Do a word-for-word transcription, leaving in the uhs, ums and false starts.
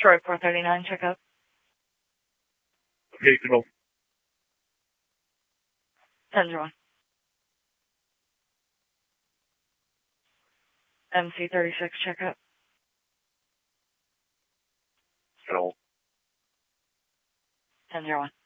Troy four thirty-nine, check up. Okay, Control. ten zero one. M C thirty-six, check up. Control. ten zero one.